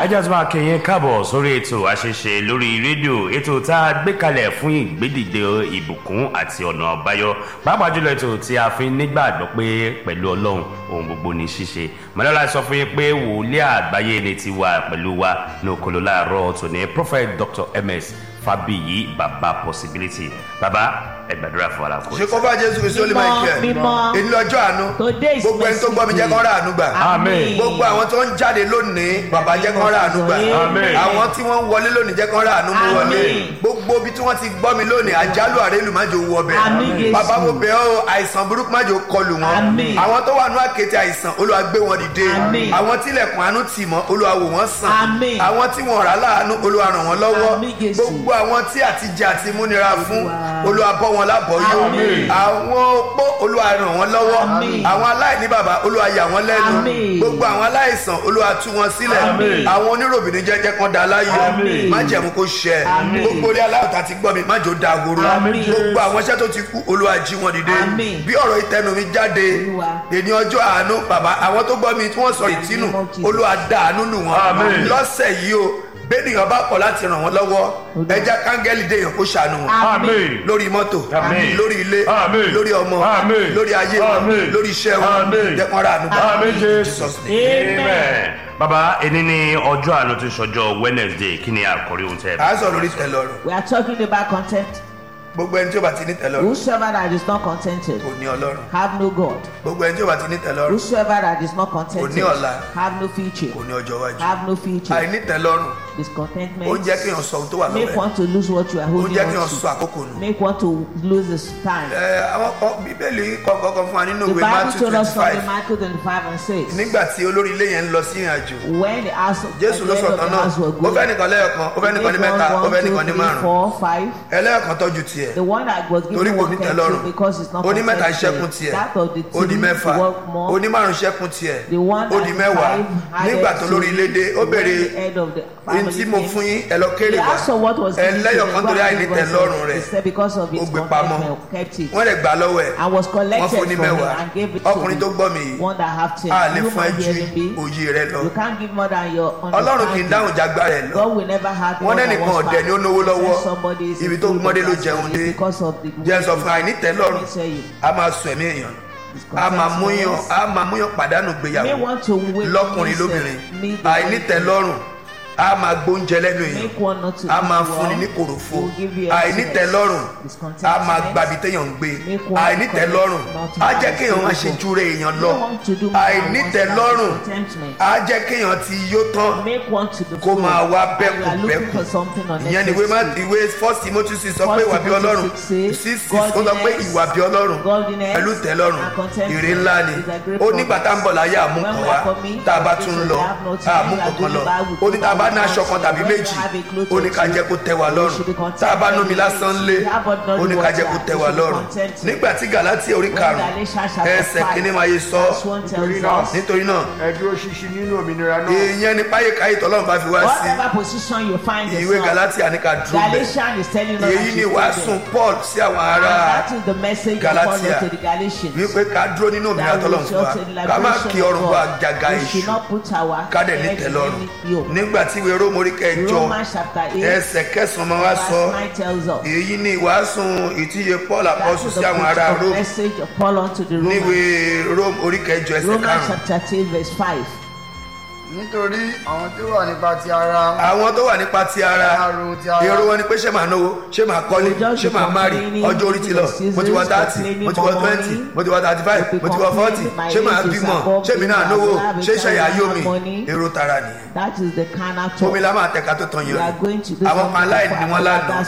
ẹ jẹ́ àtúmọ̀ akẹ́yìn káàbọ̀ sórí ètò àṣeṣe lórí rédíò ètò tá a gbé kalẹ̀ fún ìgbédìde ìbùkún àti ọ̀nà àbáyọ pàápàá jùlọ ètò tí a fi nígbàgbọ́ pé pẹ̀lú ọlọ́run ohun gbogbo ní ṣíṣe mọ̀lẹ́lá sọ fún yín pé wòlíì àgbáyé ni ti wà pẹ̀lú wa ní okòló láàárọ̀ tòní Prophet Dr. MS Fábíyì baba possibility baba ẹ gbàdúrà fún ara kò. ṣe kó bá Jésù Kristi olè máa kẹ èyí lọ́jọ́ àánú gbogbo ẹni tó gbọ́ mi jẹ́ kó rà àánú gbà gbogbo àwọn tó ń jáde lónìí bàbá jẹ́ kó rà àánú gbà àwọn tí wọ́n ń wọlé lónìí jẹ́ kó rà àánú mú wọlé gbogbo ibi tí wọ́n ti gbọ́ mi lónìí àjálù àrélù má jò wọ bẹ̀ bàbá mo bẹ̀ ọ́ àìsàn burúkú má jò kọlù wọn àwọn tó wà nú àkéte àìsàn Olúwa gbé wọn dìde àwọn tí ilẹ̀kùn àánú tì mọ́ Olúwa wò wọ́n sàn àwọn tí wọ́n rà láàánú Olúwa ràn wọ́n lọ́wọ́ gbogbo àwọn tí àtijẹ àti múnira fún Olúwa bọ́ wọn lábọ̀ọ́yó àwọn opó Olúwa ràn wọ́n lọ́wọ́ àwọn aláìní bàbá Olúwa yà wọ́n lẹ́nu gbogbo àwọn aláìsàn Olúwa tú wọn sílẹ̀ àwọn oníròbìnrin jẹ́jẹ́ kan dá láyọ̀ má jẹ̀mú kó ṣẹ gbogbo orí aláwọ̀ta ti gbọ́ mi má jò dàgòrò gbogbo àwọn iṣẹ́ tó ti kú Olúwa jí wọn dìde bí ọ̀rọ̀ ìtẹnu mi jáde èní ọjọ́ àánú bàbá àwọn tó gbọ́ mi tí wọ́n sọ ìtínú Olúwa dá àánú nù wọn lọ́sẹ̀ yìí o bẹ́ẹ̀nìyàn bá kọ̀ láti ràn wọ́n lọ́wọ́ ẹja kángẹ́lì déyàn kó ṣàánú wọn lórí mọ́tò lórí ilé lórí ọmọ lórí ayé wọn lórí iṣẹ́ wọn jẹ́kọ́n rà ànúgbà Jesus name. Baba ẹni ní ọjọ́ àánú tó ṣọjọ́ Wednesday kí ni àkọ́rí ohun tẹ́ ẹ. à ń sọ lórí tẹ́lọ́rùn. We are talking about content. gbogbo ẹni tí ó bá ti ní tẹ́lọ́rùn. Whosoever that is not contented kò ní Ọlọ́run. have no God. gbogbo ẹni tí ó bá ti ní tẹ́lọ́rùn. Whosoever that is not kò ní contented ọ̀la. have no future. kò ní ọjọ́ iwájú. Have no future. àìní tẹ́lọ́rùn. Discontentment. ó jẹ́ kí èèyàn sọ ohun tó wà lọ́wọ́ Make ẹ̀. one to lose what you are ó holding jẹ́ kí on èèyàn sọ to. àkókò nù. Make one to lose his time. àwọn kan bíbélì kọ̀ọ̀kan fún wa nínú The ìwé Bible Matthew told us from 25 Matthew 25 and 6. nígbà tí olórí ilé yẹn ń lọ sí ìrìn àjò When the house of Jésù ló the sọ̀tàn náà house were ó good, fẹ́ nìkan lẹ́yọ̀kan ó fẹ́ nìkan ní mẹ́ta ó fẹ́ nìkan ní 1, 2, 3, márùn-ún 4, 5. ẹlẹ́yọ̀kan tọ́jú tiẹ̀ The one that was torí given kò one ní came tẹ́lọ́rùn to because it's not ó ní mẹ́ta ṣẹ́kùn contented. tiẹ̀ That of the ó di two mẹ́fà to work more. ó ní márùn ṣẹ́kùn tiẹ̀ The one ó di that mẹ́wàá five added nígbà tó lórí ilé dé ó when béèrè the head of the ohun family tí mo came. fún yín ẹ lọ kéré He wá asked for what was given to him. ẹlẹ́yọ̀kan torí àìní tẹ́lọ́rùn rẹ̀ He said because of ó his gbé pamọ́ contentment kept it wọ́n lè gbà lọ́wọ́ ẹ̀ and was wọ́n collected fún ní from him mẹ́wàá and gave it to ọkùnrin tó him. gbọ́ mi yìí One that have ten. a lè You fún ẹ might ju hear me. òye rẹ lọ You can't give more than your Ọlọ́run kì í dáhùn understanding. jágbá rẹ̀ lọ God will never have wọ́n more than lẹ́nìkan what's ọ̀dẹ̀ ni ó found. náwó lọ́wọ́ Said somebody is ibi tó full of mọ́dé ló that jẹun dé because of the jẹ́ sọ fún àìní tẹ́lọ́rùn Let me tell you. a máa sọ ẹ̀mí èèyàn a máa múyàn pàdánù May gbéyàwó want to wait lọ́kùnrin lóbìnrin àìní tẹ́lọ́rùn a máa gbóúnjẹ lẹ́nu èèyàn make one not to a máa eat fúnni ní well. kòròfo Will give you àìní emptiness. tẹ́lọ́rùn a Discontentment. máa gbàbí téèyàn ń gbé Make one àìní tẹ́lọ́rùn not to á have jẹ́ kéèyàn máa ṣe stable júre èèyàn lọ May want to do more than àìní what's tẹ́lọ́rùn found. Contentment. á jẹ́ kéèyàn ti yó tán Make one to be kó full. máa wá And you are looking bẹ́kùbẹ́kù for something ìyẹn ni unnecessary. ìwé First Timothy sọ pé ìwà bí Ọlọ́run six ó sọ pé ìwà bí Ọlọ́run Godliness pẹ̀lú tẹ́lọ́rùn and contentment èrè ńlá ni is a great ó nígbà tá à ń bọ̀ láyé àmúkan When we wá are coming, tá a bá we tún should lọ have no time, àmúkan kan lọ we are going ó ní tá a bá ní to aṣọ kan tàbí when we méjì have a cloth ó ní ká jẹ́ kó tẹ́ wa lọ́rùn tá a bá nómi lásán lé ó ní ká jẹ́ kó tẹ́ wa lọ́rùn nígbà tí Gálátíà orí karùn-ún ẹsẹ̀ kìíní máa yé sọ nítorí náà ẹ dúró ṣinṣin nínú òmìnira náà. ìyẹn ni páyékáyé tọ́lọ́run bá fi wá sí whatever position you find ìwé yourself, Gálátíà ní ká dúró bẹ́ẹ̀ Galatians is telling us that èyí ni you wàásù stay there. Paul sí àwọn And ará that is the message of Paul Galatia. to the Galatians. wípé ká dúró nínú òmìnira That we tọ́lọ́run fún wa shall take ká má kí liberation ọrùn of bá God. jàgà We èṣù should not put our ká dẹ̀ ní head in tẹ́lọ́rùn any yoke. nígbà tí ìwé Róòmù orí kẹjọ Romans chapter 8 ẹsẹ̀ kẹsàn-án máa wá sọ verse 9 tells us èyí ni ìwàásù ìtíye Paul that apọ́sù is sí àwọn ará the Róòmù message of Paul unto the níwèé Romans. Róòmù orí kẹjọ ẹsẹ̀ Romans karùn-ún chapter 2 verse 5. nítorí àwọn tó wà nípa ti ara àwọn tó wà nípa ti ara Àrùn ti ara. èrò wọn ni pé ṣé màá náwó ṣé màá kọ́lé ṣé màá márì ọjọ́ orí ti lọ mo ti wọ 30 mo ti wọ 20 mo ti wọ 35 mo ti wọ 40 ṣé màá bímọ ṣé mi náà náwó ṣé ṣẹ̀yà yó mi èrò tara nìyẹn That is the carnal talk. omi la máa tẹ̀ka tó tàn We yẹn are going to do àwọn something kan aláìní for wọn lánàá others